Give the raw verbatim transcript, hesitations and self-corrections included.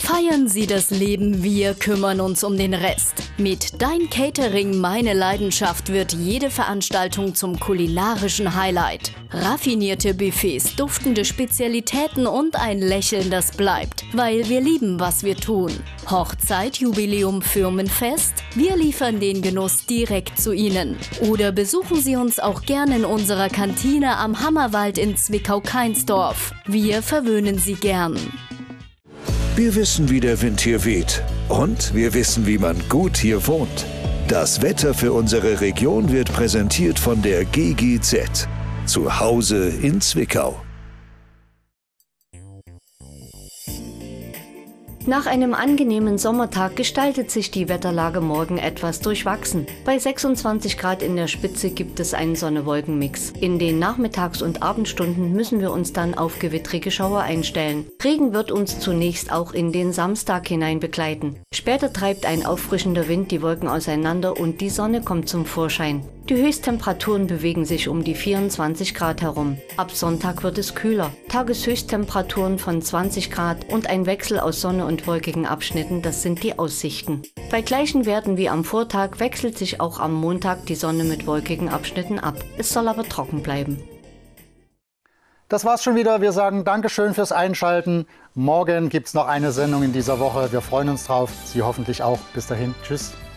Feiern Sie das Leben, wir kümmern uns um den Rest. Mit Dein Catering, meine Leidenschaft wird jede Veranstaltung zum kulinarischen Highlight. Raffinierte Buffets, duftende Spezialitäten und ein Lächeln, das bleibt, weil wir lieben, was wir tun. Hochzeit, Jubiläum, Firmenfest? Wir liefern den Genuss direkt zu Ihnen. Oder besuchen Sie uns auch gerne in unserer Kantine am Hammerwald in Zwickau-Kainsdorf. Wir verwöhnen Sie gern. Wir wissen, wie der Wind hier weht. Und wir wissen, wie man gut hier wohnt. Das Wetter für unsere Region wird präsentiert von der G G Z. Zu Hause in Zwickau. Nach einem angenehmen Sommertag gestaltet sich die Wetterlage morgen etwas durchwachsen. Bei sechsundzwanzig Grad in der Spitze gibt es einen Sonne-Wolken-Mix. In den Nachmittags- und Abendstunden müssen wir uns dann auf gewittrige Schauer einstellen. Regen wird uns zunächst auch in den Samstag hinein begleiten. Später treibt ein auffrischender Wind die Wolken auseinander und die Sonne kommt zum Vorschein. Die Höchsttemperaturen bewegen sich um die vierundzwanzig Grad herum. Ab Sonntag wird es kühler. Tageshöchsttemperaturen von zwanzig Grad und ein Wechsel aus Sonne und wolkigen Abschnitten, das sind die Aussichten. Bei gleichen Werten wie am Vortag wechselt sich auch am Montag die Sonne mit wolkigen Abschnitten ab. Es soll aber trocken bleiben. Das war's schon wieder. Wir sagen Dankeschön fürs Einschalten. Morgen gibt's noch eine Sendung in dieser Woche. Wir freuen uns drauf. Sie hoffentlich auch. Bis dahin. Tschüss.